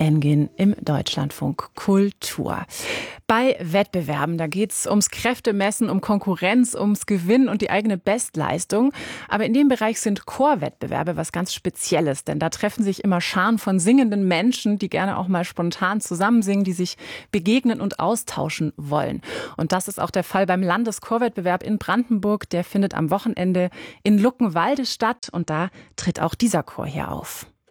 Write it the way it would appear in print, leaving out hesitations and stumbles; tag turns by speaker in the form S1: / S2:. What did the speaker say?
S1: Engin im Deutschlandfunk Kultur. Bei Wettbewerben, da geht es ums Kräftemessen, um Konkurrenz, ums Gewinnen und die eigene Bestleistung. Aber in dem Bereich sind Chorwettbewerbe was ganz Spezielles, denn da treffen sich immer Scharen von singenden Menschen, die gerne auch mal spontan zusammensingen, die sich begegnen und austauschen wollen. Und das ist auch der Fall beim Landeschorwettbewerb in Brandenburg. Der findet am Wochenende in Luckenwalde statt und da tritt auch dieser Chor hier auf.